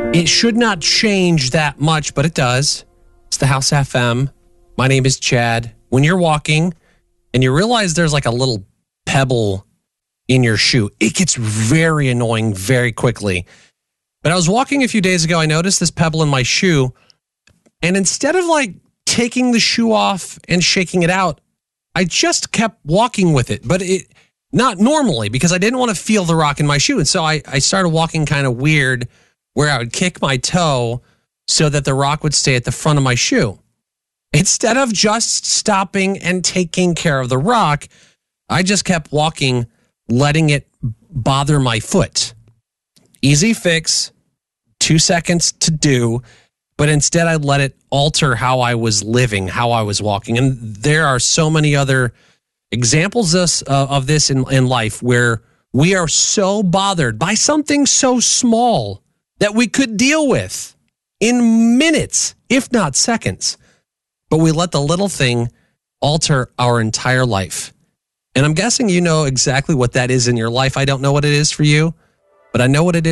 It should not change that much, but it does. It's the House FM. My name is Chad. When you're walking and you realize there's like a little pebble in your shoe, it gets very annoying very quickly. But I was walking a few days ago. I noticed this pebble in my shoe. And instead of like taking the shoe off and shaking it out, I just kept walking with it. But it not normally, because I didn't want to feel the rock in my shoe. And so I started walking kind of weird, where I would kick my toe so that the rock would stay at the front of my shoe. Instead of just stopping and taking care of the rock, I just kept walking, letting it bother my foot. Easy fix, 2 seconds to do, but instead I let it alter how I was living, how I was walking. And there are so many other examples of this in life where we are so bothered by something so small that we could deal with in minutes, if not seconds. But we let the little thing alter our entire life. And I'm guessing you know exactly what that is in your life. I don't know what it is for you, but I know what it is